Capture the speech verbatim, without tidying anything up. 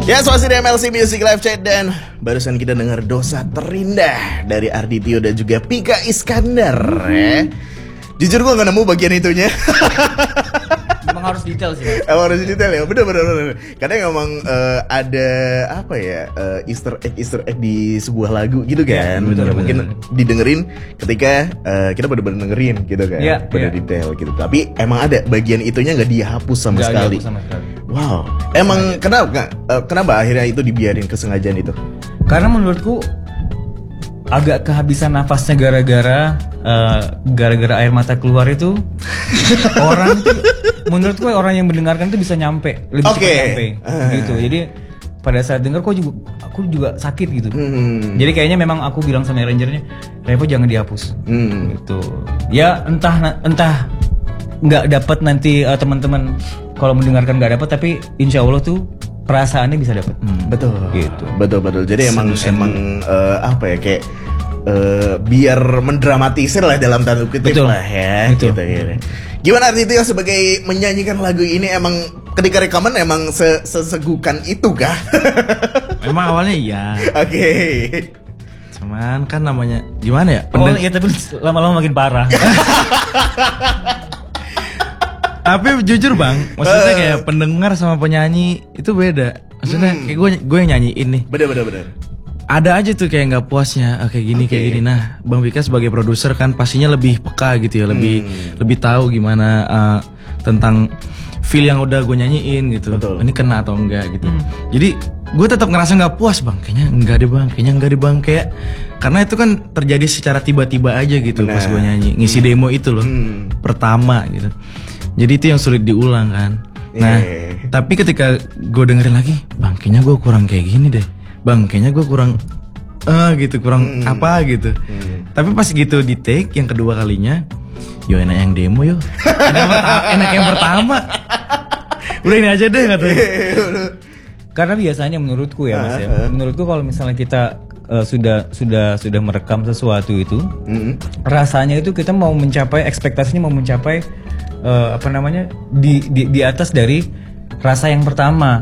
Ya, masih di M L C Music Live Chat dan barusan kita dengar Dosa Terindah dari Arditio dan juga Pika Iskandar. Ya. Jujur gue gak nemu bagian itunya. Emang harus detail sih. Emang harus detail ya, bener bener bener. Karena emang uh, ada apa ya uh, Easter egg Easter egg di sebuah lagu gitu kan. Ya, bener, bener, mungkin bener. Didengerin ketika uh, kita bener-bener dengerin gitu kan. Ya, bener ya. Detail gitu. Tapi emang ada bagian itunya nggak dihapus sama gak sekali. Dihapus sama sekali. Wow. Emang nah, kenapa uh, kenapa akhirnya itu dibiarin kesengajaan itu? Karena menurutku agak kehabisan nafasnya gara-gara uh, gara-gara air mata keluar itu orang tuh, menurutku orang yang mendengarkan tuh bisa nyampe lebih okay. cepat nyampe uh. gitu. Jadi pada saat dengar kok juga aku juga sakit gitu. Hmm. Jadi kayaknya memang aku bilang sama arrangernya, Revo jangan dihapus. Hmm. Gitu. Ya entah entah nggak dapat nanti uh, teman-teman kalau mendengarkan nggak dapat, tapi insya Allah tuh perasaannya bisa dapat. Hmm, betul. Gitu. Betul betul. Jadi emang Sen emang uh, apa ya kayak uh, biar mendramatisir lah dalam tanda kutip betul. Lah ya. Betul. Gitu, gitu. Gimana Arditio sebagai menyanyikan lagu ini, emang ketika rekaman emang sesegukan itu kah? Memang awalnya iya. Oke. Okay. Cuman kan namanya gimana ya? Oh iya, tapi lama-lama makin parah. Tapi jujur bang, maksudnya kayak pendengar sama penyanyi itu beda. Maksudnya hmm. kayak gue gue yang nyanyiin nih. Bener bener bener. Ada aja tuh kayak nggak puasnya, oh, kayak gini okay. kayak gini. Nah, Bang Pika sebagai produser kan pastinya lebih peka gitu ya, lebih hmm. lebih tahu gimana uh, tentang feel yang udah gue nyanyiin gitu. Betul. Ini kena atau enggak gitu. Hmm. Jadi gue tetap ngerasa nggak puas bang. Kayaknya enggak deh bang, kayaknya enggak deh bang kayak karena itu kan terjadi secara tiba-tiba aja gitu. Bener. Pas gue nyanyi ngisi hmm. demo itu loh hmm. pertama gitu. Jadi itu yang sulit diulang kan. Nah, yeah. tapi ketika gue dengerin lagi, bang, kayaknya gue kurang kayak gini deh. Bang, kayaknya gue kurang, eh uh, gitu, kurang mm. apa gitu. Mm. Tapi pas gitu di take yang kedua kalinya, yo enak yang demo yo. enak, enak yang pertama. Udah ini aja deh katanya. Karena biasanya menurutku ya mas ya, menurutku kalau misalnya kita uh, sudah sudah sudah merekam sesuatu itu, mm. rasanya itu kita mau mencapai ekspektasinya mau mencapai Uh, apa namanya di, di di atas dari rasa yang pertama.